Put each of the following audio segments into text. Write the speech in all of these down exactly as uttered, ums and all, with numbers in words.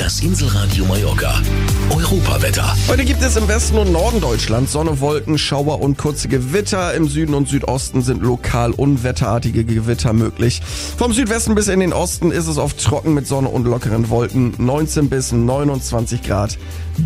Das Inselradio Mallorca. Europawetter. Heute gibt es im Westen und Norden Deutschlands Sonne, Wolken, Schauer und kurze Gewitter. Im Süden und Südosten sind lokal unwetterartige Gewitter möglich. Vom Südwesten bis in den Osten ist es oft trocken mit Sonne und lockeren Wolken. neunzehn bis neunundzwanzig Grad.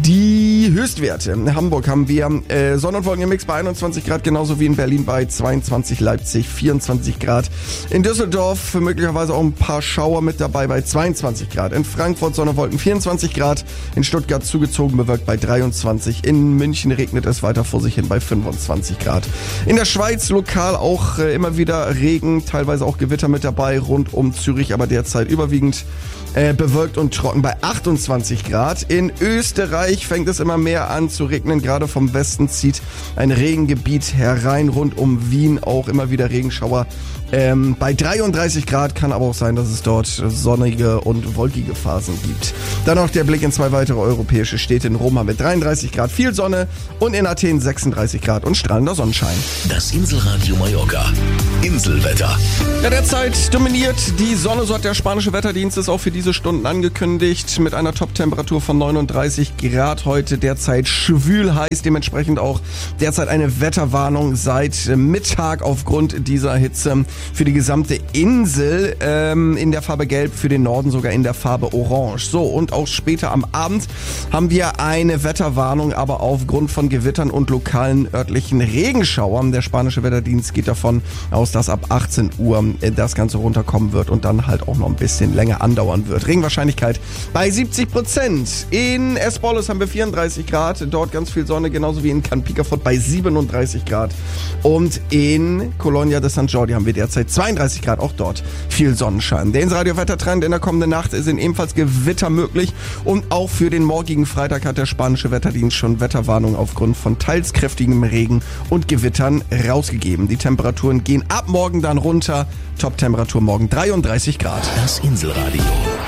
Die Höchstwerte. In Hamburg haben wir äh, Sonne und Wolken im Mix bei einundzwanzig Grad, genauso wie in Berlin bei zweiundzwanzig, Leipzig vierundzwanzig Grad. In Düsseldorf möglicherweise auch ein paar Schauer mit dabei bei zweiundzwanzig Grad. In Frankfurt Sonne und Wolken vierundzwanzig Grad. In Stuttgart zugezogen bewölkt bei dreiundzwanzig. In München regnet es weiter vor sich hin bei fünfundzwanzig Grad. In der Schweiz lokal auch äh, immer wieder Regen, teilweise auch Gewitter mit dabei rund um Zürich, aber derzeit überwiegend Äh, bewölkt und trocken bei achtundzwanzig Grad. In Österreich fängt es immer mehr an zu regnen. Gerade vom Westen zieht ein Regengebiet herein. Rund um Wien auch immer wieder Regenschauer. Ähm, bei dreiunddreißig Grad kann aber auch sein, dass es dort sonnige und wolkige Phasen gibt. Dann noch der Blick in zwei weitere europäische Städte. In Rom haben wir dreiunddreißig Grad, viel Sonne, und in Athen sechsunddreißig Grad und strahlender Sonnenschein. Das Inselradio Mallorca. Inselwetter. Ja, derzeit dominiert die Sonne, so hat der spanische Wetterdienst es auch für diese Stunden angekündigt, mit einer Top-Temperatur von neununddreißig Grad heute, derzeit schwül heiß, dementsprechend auch derzeit eine Wetterwarnung seit Mittag aufgrund dieser Hitze für die gesamte Insel, ähm, in der Farbe Gelb, für den Norden sogar in der Farbe Orange. So, und auch später am Abend haben wir eine Wetterwarnung, aber aufgrund von Gewittern und lokalen örtlichen Regenschauern. Der spanische Wetterdienst geht davon aus, dass ab achtzehn Uhr das Ganze runterkommen wird und dann halt auch noch ein bisschen länger andauern wird. Regenwahrscheinlichkeit bei siebzig Prozent. In Espolis haben wir vierunddreißig Grad, dort ganz viel Sonne, genauso wie in Can Picafort bei siebenunddreißig Grad. Und in Colonia de San Jordi haben wir derzeit zweiunddreißig Grad, auch dort viel Sonnenschein. Der Inselradio-Wettertrend in der kommenden Nacht sind ebenfalls Gewitter möglich und auch für den morgigen Freitag hat der spanische Wetterdienst schon Wetterwarnung aufgrund von teils kräftigem Regen und Gewittern rausgegeben. Die Temperaturen gehen ab morgen dann runter. Top-Temperatur morgen dreiunddreißig Grad. Das Inselradio.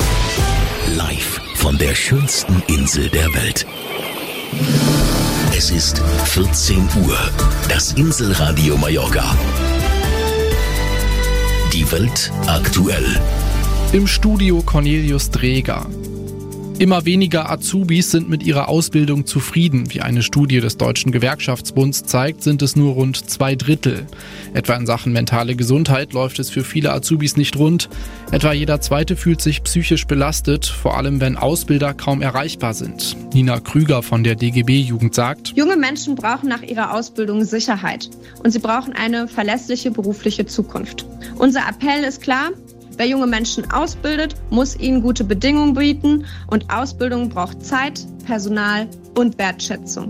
Live von der schönsten Insel der Welt. Es ist vierzehn Uhr. Das Inselradio Mallorca. Die Welt aktuell. Im Studio Cornelius Dreger. Immer weniger Azubis sind mit ihrer Ausbildung zufrieden. Wie eine Studie des Deutschen Gewerkschaftsbunds zeigt, sind es nur rund zwei Drittel. Etwa in Sachen mentale Gesundheit läuft es für viele Azubis nicht rund. Etwa jeder Zweite fühlt sich psychisch belastet, vor allem wenn Ausbilder kaum erreichbar sind. Nina Krüger von der D G B-Jugend sagt: Junge Menschen brauchen nach ihrer Ausbildung Sicherheit und sie brauchen eine verlässliche berufliche Zukunft. Unser Appell ist klar: Wer junge Menschen ausbildet, muss ihnen gute Bedingungen bieten und Ausbildung braucht Zeit, Personal und Wertschätzung.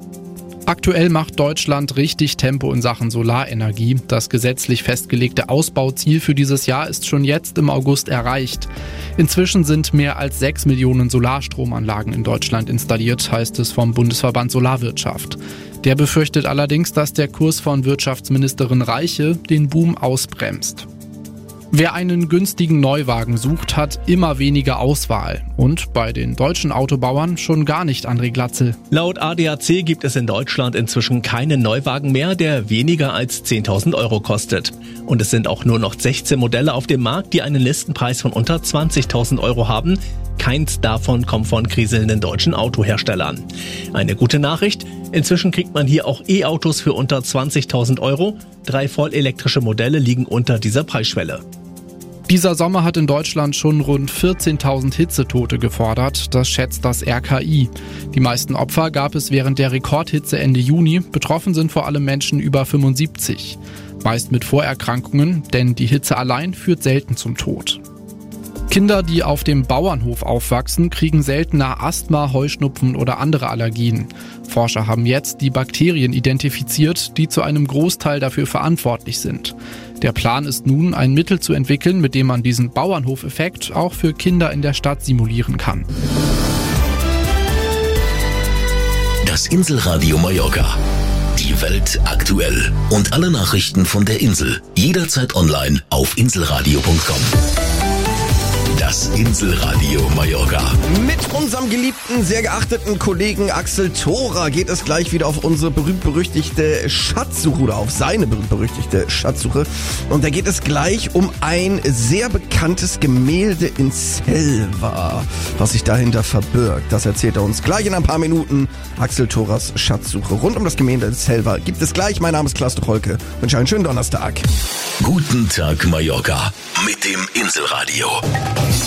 Aktuell macht Deutschland richtig Tempo in Sachen Solarenergie. Das gesetzlich festgelegte Ausbauziel für dieses Jahr ist schon jetzt im August erreicht. Inzwischen sind mehr als sechs Millionen Solarstromanlagen in Deutschland installiert, heißt es vom Bundesverband Solarwirtschaft. Der befürchtet allerdings, dass der Kurs von Wirtschaftsministerin Reiche den Boom ausbremst. Wer einen günstigen Neuwagen sucht, hat immer weniger Auswahl. Und bei den deutschen Autobauern schon gar nicht, André Glatzel. Laut A D A C gibt es in Deutschland inzwischen keinen Neuwagen mehr, der weniger als zehntausend Euro kostet. Und es sind auch nur noch sechzehn Modelle auf dem Markt, die einen Listenpreis von unter zwanzigtausend Euro haben. Keins davon kommt von kriselnden deutschen Autoherstellern. Eine gute Nachricht: Inzwischen kriegt man hier auch E-Autos für unter zwanzigtausend Euro. Drei vollelektrische Modelle liegen unter dieser Preisschwelle. Dieser Sommer hat in Deutschland schon rund vierzehntausend Hitzetote gefordert, das schätzt das R K I. Die meisten Opfer gab es während der Rekordhitze Ende Juni. Betroffen sind vor allem Menschen über fünfundsiebzig. Meist mit Vorerkrankungen, denn die Hitze allein führt selten zum Tod. Kinder, die auf dem Bauernhof aufwachsen, kriegen seltener Asthma, Heuschnupfen oder andere Allergien. Forscher haben jetzt die Bakterien identifiziert, die zu einem Großteil dafür verantwortlich sind. Der Plan ist nun, ein Mittel zu entwickeln, mit dem man diesen Bauernhofeffekt auch für Kinder in der Stadt simulieren kann. Das Inselradio Mallorca. Die Welt aktuell. Und alle Nachrichten von der Insel. Jederzeit online auf inselradio punkt com. Das Inselradio Mallorca. Mit unserem geliebten, sehr geachteten Kollegen Axel Thora geht es gleich wieder auf unsere berühmt-berüchtigte Schatzsuche oder auf seine berühmt-berüchtigte Schatzsuche. Und da geht es gleich um ein sehr bekanntes Gemälde in Selva. Was sich dahinter verbirgt, das erzählt er uns gleich in ein paar Minuten. Axel Thoras Schatzsuche rund um das Gemälde in Selva gibt es gleich. Mein Name ist Klaas Tucholke. Ich wünsche einen schönen Donnerstag. Guten Tag Mallorca mit dem Inselradio.